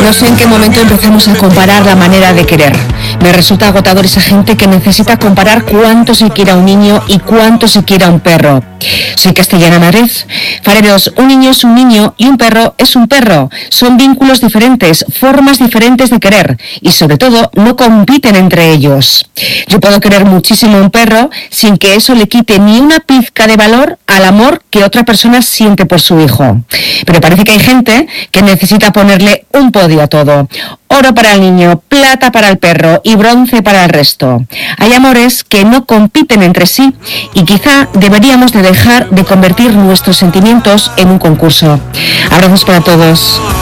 No sé en qué momento empezamos a comparar la manera de querer. Me resulta agotador esa gente que necesita comparar cuánto se quiere a un niño y cuánto se quiere a un perro. Soy Castellana Madrid. Fareros, un niño es un niño y un perro es un perro. Son vínculos diferentes, formas diferentes de querer y sobre todo no compiten entre ellos. Yo puedo querer muchísimo a un perro sin que eso le quite ni una pizca de valor al amor que otra persona siente por su hijo. Pero parece que hay gente que necesita ponerle un podio a todo. Oro para el niño, plata para el perro y bronce para el resto. Hay amores que no compiten entre sí y quizá deberíamos de dejar de convertir nuestros sentimientos en un concurso. Abrazos para todos.